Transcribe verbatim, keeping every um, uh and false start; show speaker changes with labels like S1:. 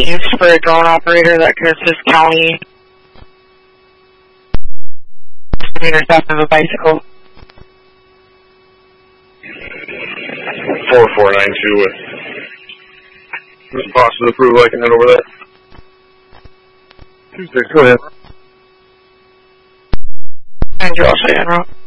S1: used for a drone operator that could assist county intercept of a bicycle.
S2: four four nine two with Mister Boss's approval, I can head over there. Tuesday, go ahead.
S1: And you're also en route.